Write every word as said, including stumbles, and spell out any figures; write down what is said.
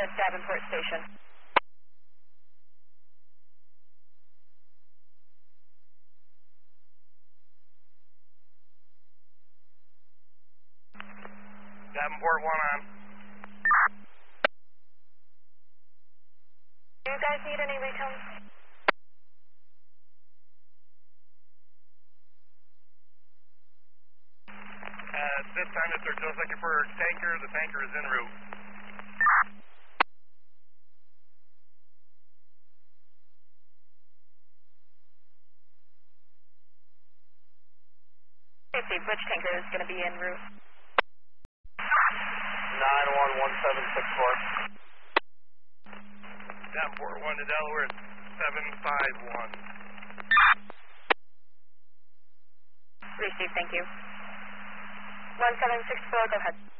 at Davenport Station. Davenport one on. Do you guys need any retones? At this time, Mister Joe's looking for a tanker. The tanker is en route. Safety, which tanker is going to be en route? nine one one seven six four. Davenport one to Delaware at seven five one. Receive, thank you. one seven six four, go ahead.